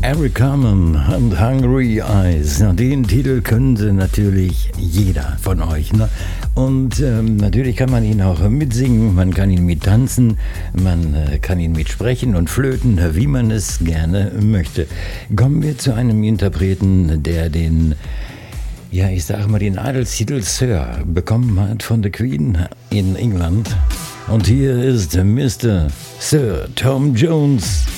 Eric Carmen und Hungry Eyes. Den Titel können Sie natürlich jeder von euch. Ne? Und natürlich kann man ihn auch mitsingen, man kann ihn mittanzen, man kann ihn mitsprechen und flöten, wie man es gerne möchte. Kommen wir zu einem Interpreten, der den, ja, ich sage mal, den Adelstitel Sir bekommen hat von der Queen in England. Und hier ist Mr. Sir Tom Jones.